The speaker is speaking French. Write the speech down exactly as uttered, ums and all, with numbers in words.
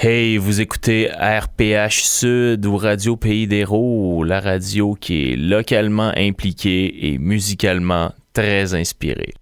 Hey, vous écoutez R P H Sud ou Radio Pays d'Hérault, la radio qui est localement impliquée et musicalement très inspirée.